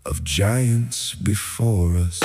of giants before us.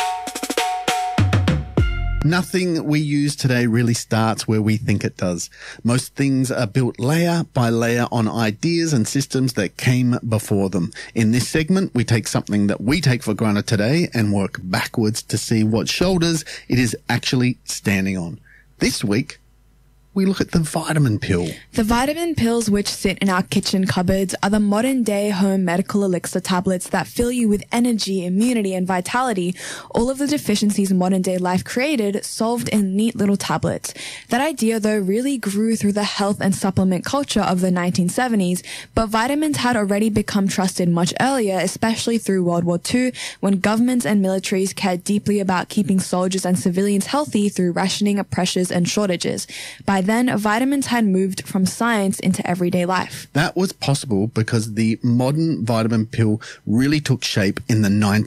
Nothing we use today really starts where we think it does. Most things are built layer by layer on ideas and systems that came before them. In this segment, we take something that we take for granted today and work backwards to see what shoulders it is actually standing on. This week, we look at the vitamin pill. The vitamin pills which sit in our kitchen cupboards are the modern-day home medical elixir tablets that fill you with energy, immunity, and vitality. All of the deficiencies modern-day life created solved in neat little tablets. That idea, though, really grew through the health and supplement culture of the 1970s, but vitamins had already become trusted much earlier, especially through World War II, when governments and militaries cared deeply about keeping soldiers and civilians healthy through rationing, pressures, and shortages. By then, vitamins had moved from science into everyday life. That was possible because the modern vitamin pill really took shape in the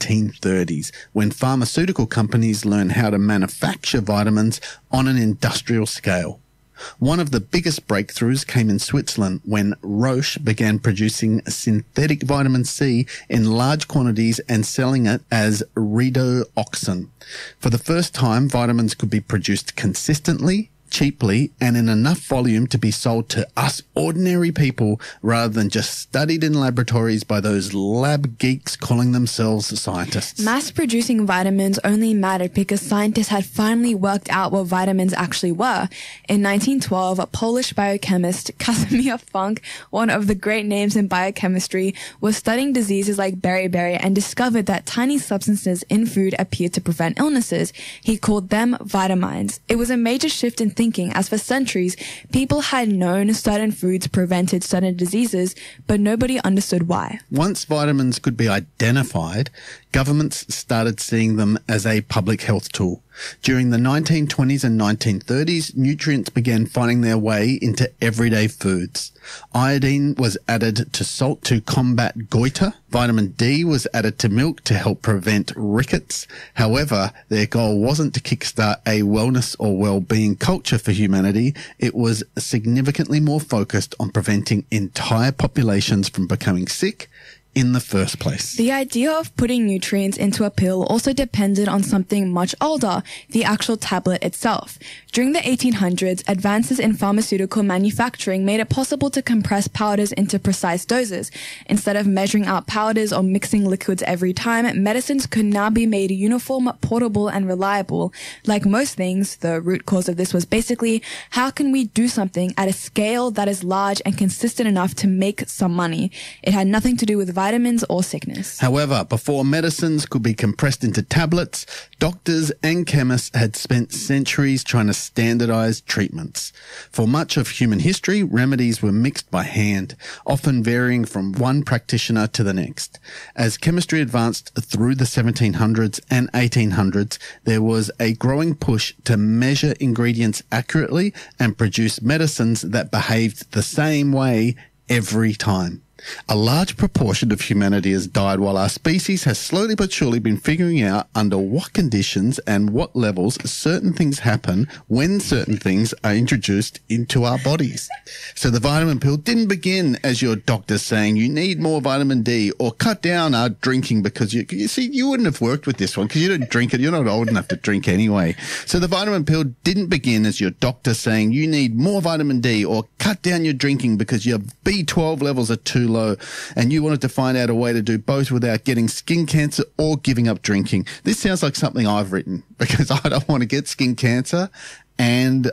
1930s, when pharmaceutical companies learned how to manufacture vitamins on an industrial scale. One of the biggest breakthroughs came in Switzerland when Roche began producing synthetic vitamin C in large quantities and selling it as Redoxon. For the first time, vitamins could be produced consistently, cheaply, and in enough volume to be sold to us ordinary people rather than just studied in laboratories by those lab geeks calling themselves scientists. Mass-producing vitamins only mattered because scientists had finally worked out what vitamins actually were. In 1912, a Polish biochemist, Casimir Funk, one of the great names in biochemistry, was studying diseases like beriberi and discovered that tiny substances in food appeared to prevent illnesses. He called them vitamins. It was a major shift in thinking, as for centuries, people had known certain foods prevented certain diseases, but nobody understood why. Once vitamins could be identified, governments started seeing them as a public health tool. During the 1920s and 1930s, nutrients began finding their way into everyday foods. Iodine was added to salt to combat goiter. Vitamin D was added to milk to help prevent rickets. However, their goal wasn't to kickstart a wellness or well-being culture for humanity. It was significantly more focused on preventing entire populations from becoming sick in the first place. The idea of putting nutrients into a pill also depended on something much older, the actual tablet itself. During the 1800s, advances in pharmaceutical manufacturing made it possible to compress powders into precise doses. Instead of measuring out powders or mixing liquids every time, medicines could now be made uniform, portable, and reliable. Like most things, the root cause of this was basically, how can we do something at a scale that is large and consistent enough to make some money? It had nothing to do with vitamins or sickness. However, before medicines could be compressed into tablets, doctors and chemists had spent centuries trying to standardize treatments. For much of human history, remedies were mixed by hand, often varying from one practitioner to the next. As chemistry advanced through the 1700s and 1800s, there was a growing push to measure ingredients accurately and produce medicines that behaved the same way every time. A large proportion of humanity has died while our species has slowly but surely been figuring out under what conditions and what levels certain things happen when certain things are introduced into our bodies. So the vitamin pill didn't begin as your doctor saying you need more vitamin D or cut down our drinking because you see, you wouldn't have worked with this one because you don't drink it. You're not old enough to drink anyway. So the vitamin pill didn't begin as your doctor saying you need more vitamin D or cut down your drinking because your B12 levels are too low, and you wanted to find out a way to do both without getting skin cancer or giving up drinking. This sounds like something I've written because I don't want to get skin cancer and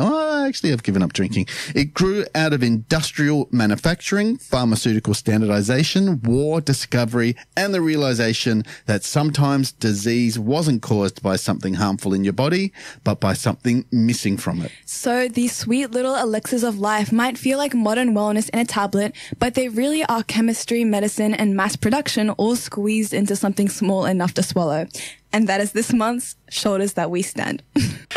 I actually have given up drinking. It grew out of industrial manufacturing, pharmaceutical standardization, war, discovery, and the realization that sometimes disease wasn't caused by something harmful in your body, but by something missing from it. So these sweet little elixirs of life might feel like modern wellness in a tablet, but they really are chemistry, medicine, and mass production all squeezed into something small enough to swallow. And that is this month's Shoulders That We Stand.